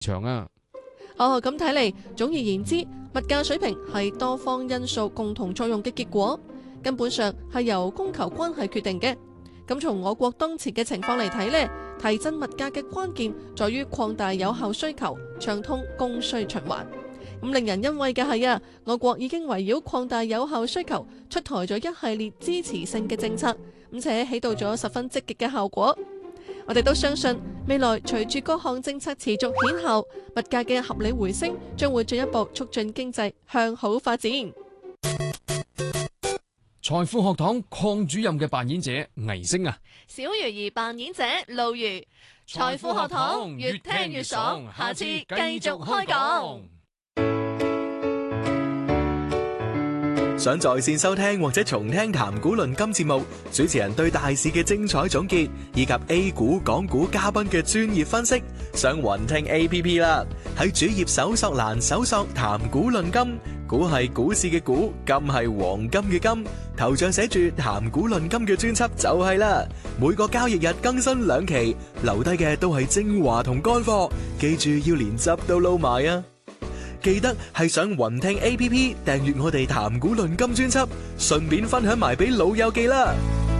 場啊。 咁睇嚟，總而言之，物價水平係多方因素共同作用嘅結果，根本上係由供求關係決定嘅。咁從我國當前嘅情況嚟睇呢，提振物價嘅關鍵在於擴大有效需求，暢通供需循環。咁令人欣慰嘅係我國已經圍繞擴大有效需求，出台咗一系列支持性嘅政策，且起到咗十分積極嘅效果。我哋都相信未來隨住各項政策持續顯效，物價嘅合理回升將會進一步促進經濟向好發展。 財富學堂鄺主任嘅扮演者倪星啊， 小魚兒扮演者露如。財富學堂越聽越爽，下次繼續開講。 想在線收聽或者重聽談股論金節目，主持人對大市嘅精彩總結，以及 A 股、港股嘉賓嘅專業分析，上雲聽 APP 啦。喺主頁搜索欄搜索談股論金，股係股市嘅股，金係黃金嘅金，頭像寫住談股論金嘅專輯就係啦。每個交易日更新2期，留低嘅都係精華同乾貨，記住要連汁都撈埋啊！記得係上雲聽 APP 訂閱我哋談股論金專輯，順便分享埋俾老友記啦。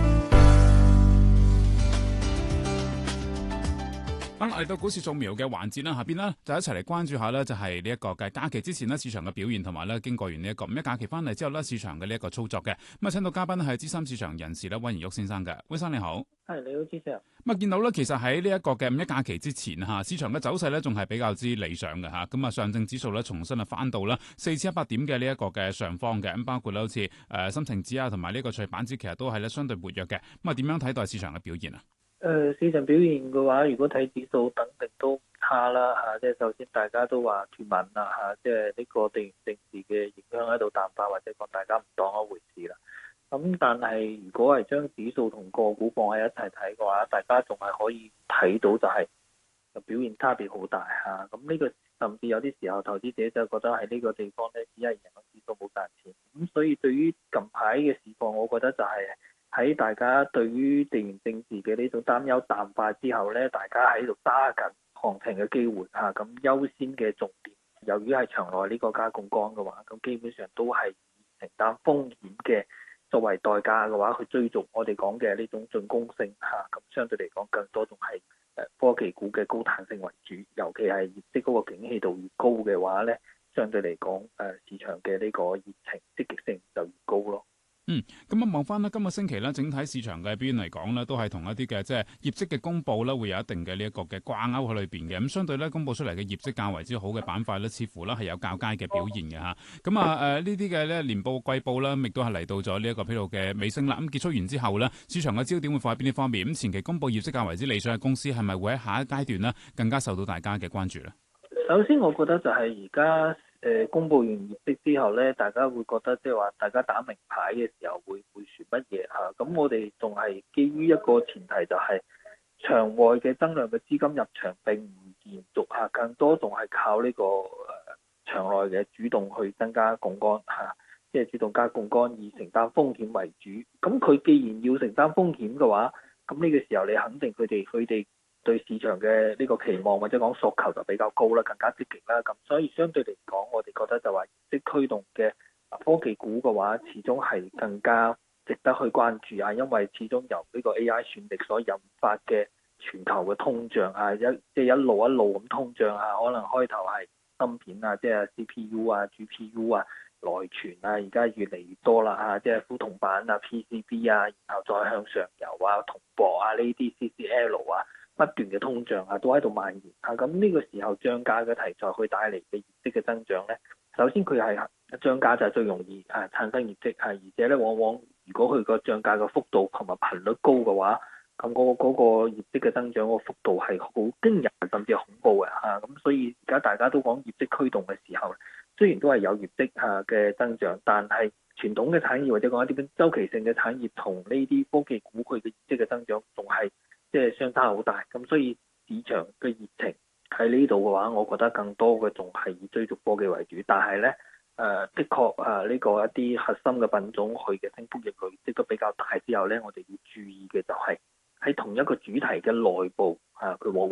嚟到股市掃描嘅環節啦，下邊呢就一齊嚟關注下呢，就係呢一個嘅假期之前呢市場嘅表現，同埋呢經過完呢一個五一假期翻嚟之後呢市場嘅呢一個操作嘅。咁啊，請到嘉賓呢係資深市場人士呢溫賢旭先生嘅。溫生你好。 係，你好，主持人。 咁啊，見到咧，其實喺呢一個嘅五一假期之前嚇，市場嘅走勢咧仲係比較之理想嘅嚇。咁啊，上證指數咧重新啊翻到啦4100點嘅呢一個嘅上方嘅。咁包括咧好似深成指啊，同埋呢個創業板指，其實都係咧相對活躍嘅。咁啊，點樣睇待市場嘅表現啊？ 市場表現嘅話，如果睇指數，肯定都唔差啦嚇。即係首先大家都話脫敏啦嚇，即係呢個地緣政治嘅影響喺度淡化，或者講大家唔當一回事啦。咁但係如果係將指數同個股放喺一齊睇嘅話，大家仲係可以睇到就係表現差別好大嚇。咁呢個甚至有啲時候投資者就覺得喺呢個地方咧，只係贏個指數冇賺錢。咁所以對於近排嘅市況，我覺得就係喺大家對於地緣政治嘅呢種擔憂淡化之後咧，大家喺度揸緊行情嘅機會嚇。咁優先嘅重點，由於係場內呢個加槓桿嘅話，咁基本上都係以承擔風險嘅作為代價嘅話，去追逐我哋講嘅呢種進攻性嚇。咁相對嚟講，更多仲係科技股嘅高彈性為主，尤其係業績嗰個景氣度越高嘅話咧，相對嚟講市場嘅呢個熱情積極性就越高咯。 咁啊望翻呢今個星期咧，整體市場嘅表現嚟講呢，都係同一啲嘅即係業績嘅公佈呢，會有一定嘅呢一個嘅掛鈎喺裏邊嘅。咁相對咧，公佈出嚟嘅業績較為之好嘅板塊呢，似乎呢係有較佳嘅表現嘅嚇。咁呢啲嘅咧年報季報啦，亦都係嚟到咗呢一個披露嘅尾聲啦。咁結束完之後呢，市場嘅焦點會放喺邊啲方面？咁前期公佈業績較為之理想嘅公司，係咪會喺下一階段呢更加受到大家嘅關注呢？ 首先，我覺得就係而家公佈完業績之後咧，大家會覺得即係話大家打明牌嘅時候會選乜嘢嚇？咁我哋仲係基於一個前提，就係場外嘅增量嘅資金入場並唔延續嚇，更多仲係靠呢個場內嘅主動去增加槓桿嚇，即係主動加槓桿以承擔風險為主。咁佢既然要承擔風險嘅話，咁呢個時候你肯定佢哋對市場嘅呢個期望或者講訴求就比較高啦，更加積極啦。咁所以相對嚟講，我哋覺得就話業績驅動嘅科技股嘅話，始終係更加值得去關注啊。因為始終由呢個 AI 算力所引發嘅全球嘅通脹啊，一路咁通脹啊，可能開頭係芯片啊，即係 CPU 啊、GPU 啊、內存啊，而家越嚟越多啦嚇，即係富銅板啊、PCB 啊，然後再向上游啊、銅箔啊呢啲 CCL 啊。不斷嘅通脹啊，都喺度蔓延啊！咁呢個時候漲價嘅題材去帶嚟嘅業績嘅增長咧，首先佢係漲價就係最容易產生業績，而且咧往往如果佢個漲價嘅幅度同埋頻率高嘅話，咁嗰個業績嘅增長個幅度係好驚人甚至恐怖嘅嚇。咁所以而家大家都講業績驅動嘅時候，雖然都係有業績嘅增長，但係傳統嘅產業或者講一啲周期性嘅產業同呢啲科技股佢嘅業績嘅增長仲係即係相差好大，咁所以市場嘅熱情喺呢度嘅話，我覺得更多嘅仲係以追逐科技為主。但係咧，的確呢個一啲核心嘅品種，佢嘅升幅亦累積都比較大之後咧，我哋要注意嘅就係喺同一個主題嘅內部佢往往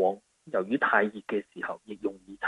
由於太熱嘅時候，亦容易產